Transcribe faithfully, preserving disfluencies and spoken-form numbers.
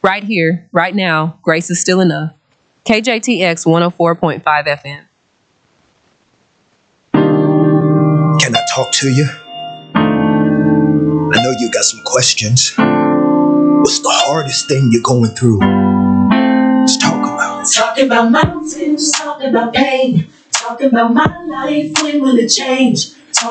Right here, right now, grace is still enough. K J T X one oh four point five F M. Can I talk to you? I know you got some questions. What's the hardest thing you're going through? Let's talk about it. Talking about mountains, talking about pain, talking about my life, when will it change?